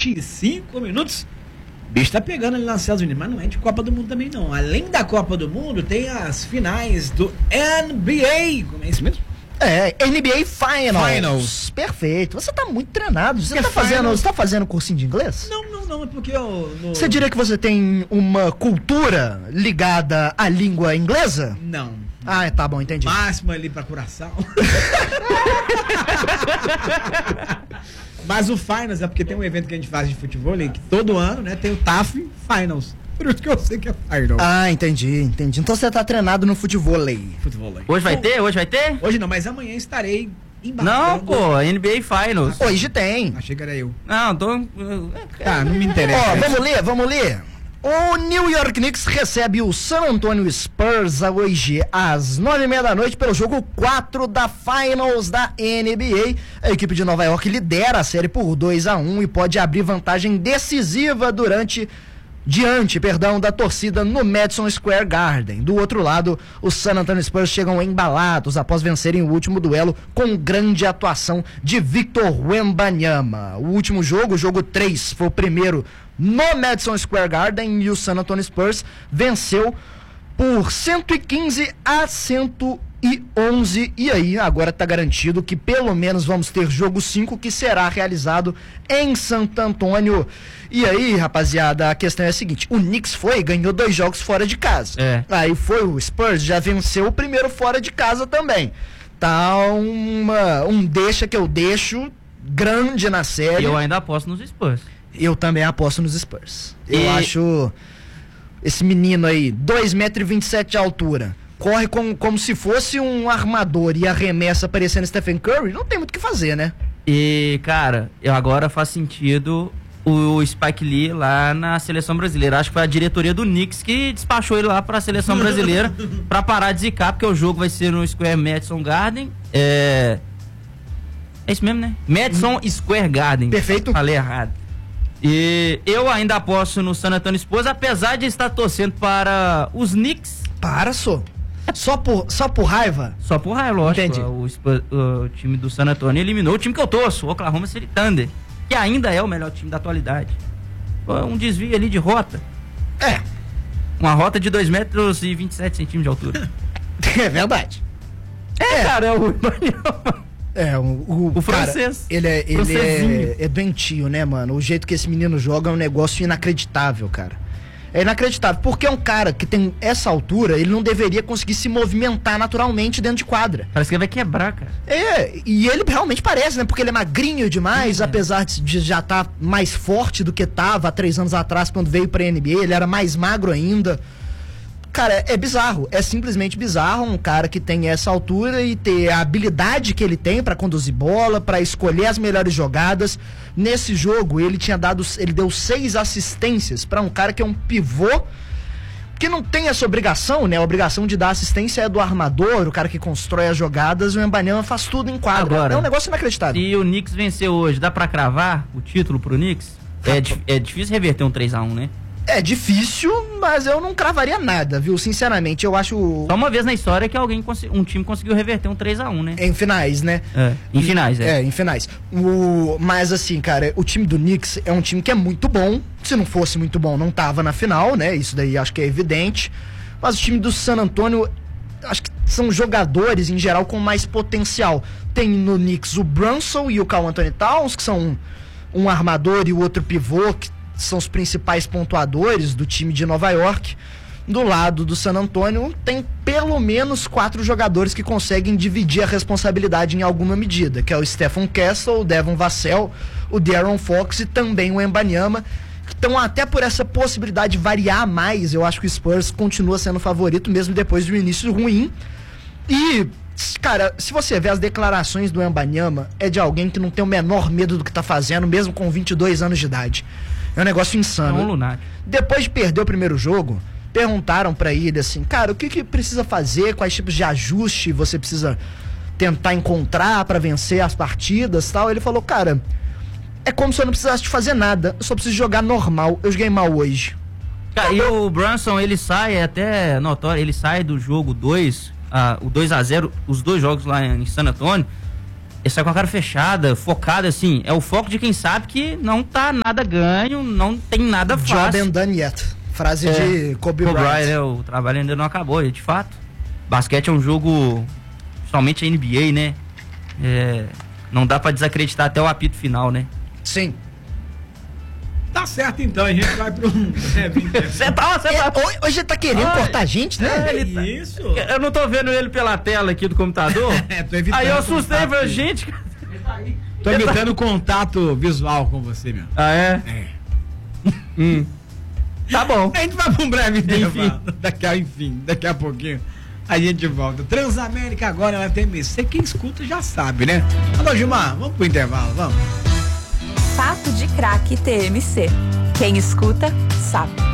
25 minutos. O bicho tá pegando ali nos Estados Unidos, mas não é de Copa do Mundo também não. Além da Copa do Mundo, tem as finais do NBA. Como é isso mesmo? NBA Finals. Perfeito. Você tá muito treinado. Você tá fazendo cursinho de inglês? Não, é porque Você diria que você tem uma cultura ligada à língua inglesa? Não. Ah, tá bom, entendi. Máximo ali pra Curaçao. Mas o Finals é porque tem um evento que a gente faz de futebol que todo ano, né, tem o TAF Finals. Por isso que eu sei que é Finals. Ah, entendi. Então você tá treinado no futevôlei. Hoje vai ter? Hoje não, mas amanhã estarei embarcando. Não, pô, NBA Finals. Hoje tem. Achei que era eu. Não, não me interessa. Vamos ler. O New York Knicks recebe o San Antonio Spurs hoje às 9h30 da noite pelo jogo 4 da Finals da NBA. A equipe de Nova York lidera a série por 2-1 e pode abrir vantagem decisiva diante da torcida no Madison Square Garden. Do outro lado, os San Antonio Spurs chegam embalados após vencerem o último duelo com grande atuação de Victor Wembanyama. O último jogo, o jogo 3, foi o primeiro no Madison Square Garden e o San Antonio Spurs venceu por 115-111 e aí agora está garantido que pelo menos vamos ter jogo 5 que será realizado em Santo Antônio. E aí, rapaziada, a questão é a seguinte, o Knicks ganhou 2 jogos fora de casa. Aí foi o Spurs, já venceu o primeiro fora de casa também. Tá um deixa que eu deixo grande na série. Eu ainda aposto nos Spurs. Eu também aposto nos Spurs. Eu acho esse menino aí, 2,27 m de altura, corre como se fosse um armador e arremessa parecendo Stephen Curry, não tem muito o que fazer, né? E, cara, agora faz sentido o Spike Lee lá na seleção brasileira. Acho que foi a diretoria do Knicks que despachou ele lá pra seleção brasileira pra parar de zicar, porque o jogo vai ser no Square Madison Garden. É isso mesmo, né? Madison Square Garden. Perfeito. Falei errado. E eu ainda aposto no San Antonio Spurs, apesar de estar torcendo para os Knicks. Só por raiva? Só por raiva, lógico. Entendi. O time do San Antonio eliminou o time que eu torço, o Oklahoma City Thunder, que ainda é o melhor time da atualidade. Um desvio ali de rota. Uma rota de 2,27 m de altura. É verdade. Cara, é o o francês. Cara, ele é doentio, né, mano? O jeito que esse menino joga é um negócio inacreditável, cara. É inacreditável, porque é um cara que tem essa altura, ele não deveria conseguir se movimentar naturalmente dentro de quadra. Parece que ele vai quebrar, cara. E ele realmente parece, né? Porque ele é magrinho demais, apesar de já estar mais forte do que estava há 3 anos atrás, quando veio pra NBA, ele era mais magro ainda. Cara, é bizarro, é simplesmente bizarro um cara que tem essa altura e ter a habilidade que ele tem pra conduzir bola, pra escolher as melhores jogadas. Nesse jogo, ele deu 6 assistências pra um cara que é um pivô, que não tem essa obrigação, né? A obrigação de dar assistência é do armador, o cara que constrói as jogadas, e o Wembanyama faz tudo em quadra. Agora, é um negócio inacreditável. E o Knicks venceu hoje, dá pra cravar o título pro Knicks? É difícil reverter um 3-1, né? É difícil, mas eu não cravaria nada, viu? Sinceramente, eu acho... Só uma vez na história que um time conseguiu reverter um 3-1, né? Em finais, né? Em finais. Em finais. Mas assim, cara, o time do Knicks é um time que é muito bom. Se não fosse muito bom, não tava na final, né? Isso daí acho que é evidente. Mas o time do San Antonio, acho que são jogadores, em geral, com mais potencial. Tem no Knicks o Brunson e o Karl Anthony Towns, que são um armador e o outro pivô, que são os principais pontuadores do time de Nova York. Do lado do San Antonio tem pelo menos 4 jogadores que conseguem dividir a responsabilidade em alguma medida, que é o Stephen Castle, o Devin Vassell, o De'Aaron Fox e também o Wembanyama. Então, até por essa possibilidade de variar mais, eu acho que o Spurs continua sendo favorito mesmo depois de um início ruim. E, cara, se você ver as declarações do Wembanyama, é de alguém que não tem o menor medo do que tá fazendo, mesmo com 22 anos de idade. É um negócio insano. É um lunático. Depois de perder o primeiro jogo, perguntaram pra ele assim, cara, o que precisa fazer, quais tipos de ajuste você precisa tentar encontrar pra vencer as partidas e tal. Ele falou, cara, é como se eu não precisasse de fazer nada, eu só preciso jogar normal, eu joguei mal hoje. Cara, e o Brunson, ele sai, é até notório, ele sai do jogo 2, o 2-0, os 2 jogos lá em San Antonio, sai com a cara fechada, focada, assim. É o foco de quem sabe que não tá nada ganho, não tem nada fácil. Job and done yet. Frase de Kobe Bryant. Né? O trabalho ainda não acabou, de fato. Basquete é um jogo, principalmente a NBA, né? Não dá pra desacreditar até o apito final, né? Sim. Tá certo, então, a gente vai pro... Hoje tá querendo cortar a gente, né? Isso. Eu não tô vendo ele pela tela aqui do computador. Tô evitando. Aí eu assustei e falei, gente... Tô evitando contato visual com você, meu. Ah, é? Tá bom. A gente vai pra um breve intervalo. Daqui a pouquinho a gente volta. Transamérica agora, ela tem TMC. Quem escuta já sabe, né? Alô, Gilmar, vamos pro intervalo, vamos. Papo de Craque TMC. Quem escuta, sabe.